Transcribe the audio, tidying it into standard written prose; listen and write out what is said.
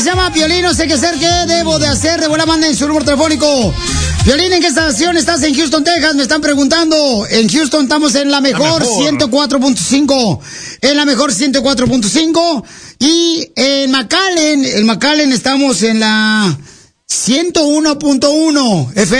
se llama Piolín, no sé qué hacer, qué debo de hacer. De buena manda en su número telefónico. Piolín, ¿en qué estación estás? En Houston, Texas, me están preguntando. En Houston estamos en la mejor 104.5. En la mejor 104.5. Y en McAllen estamos en la 101.1 FM.